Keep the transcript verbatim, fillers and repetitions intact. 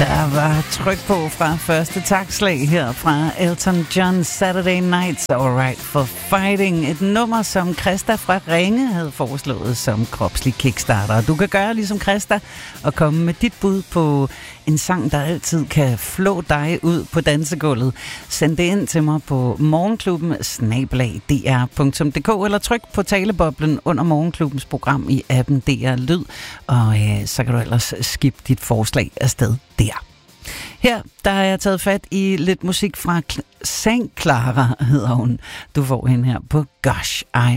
Der var tryk på fra første takslag her fra Elton John, Saturday Nights, Alright for Fighting. Et nummer, som Christa fra Ringe havde foreslået som kropslig kickstarter. Du kan gøre ligesom Christa og komme med dit bud på en sang, der altid kan flå dig ud på dansegulvet. Send det ind til mig på morgenklubben snabel-a d r punktum d k eller tryk på taleboblen under Morgenklubbens program i appen D R Lyd, og øh, så kan du ellers skippe dit forslag afsted der. Her, der har jeg taget fat i lidt musik fra Saint Clara, hedder hun. Du får hende her på Gosh, I